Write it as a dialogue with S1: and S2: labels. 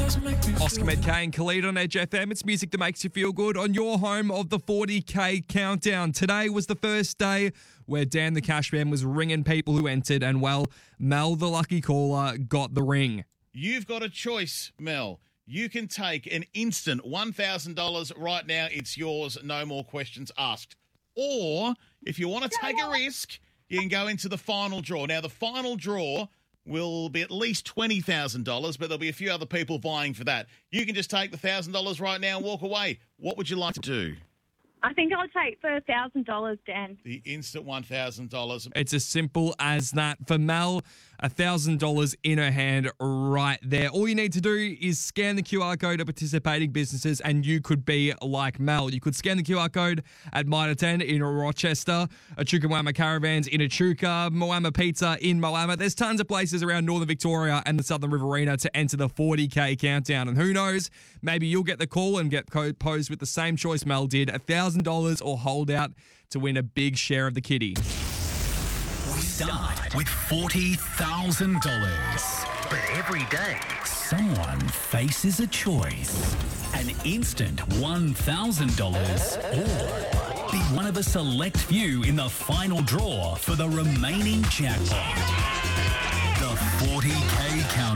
S1: Oscar Medkay and Khalid on Edge FM. It's music that makes you feel good on your home of the 40K countdown. Today was the first day where Dan the Cashman was ringing people who entered, and well, Mel the lucky caller got the ring.
S2: You've got a choice, Mel. You can take an instant $1,000 right now. It's yours. No more questions asked. Or if you want to take a risk, you can go into the final draw. Now, the final draw will be at least $20,000, but there'll be a few other people vying for that. You can just take the $1,000 right now and walk away. What would you like to do?
S3: I think I'll take for $1,000, Dan.
S2: The instant $1,000.
S1: It's as simple as that. For Mel, $1,000 in her hand right there. All you need to do is scan the QR code of participating businesses and you could be like Mel. You could scan the QR code at Mitre 10 in Rochester, Echuca Moama Caravans in Echuca, Moama Pizza in Moama. There's tons of places around Northern Victoria and the Southern Riverina to enter the 40K countdown. And who knows, maybe you'll get the call and get posed with the same choice Mel did, $1,000 or hold out to win a big share of the kitty.
S4: We start with $40,000.
S5: But every day,
S4: Someone faces a choice. An instant $1,000 or be one of a select few in the final draw for the remaining jackpot. The 40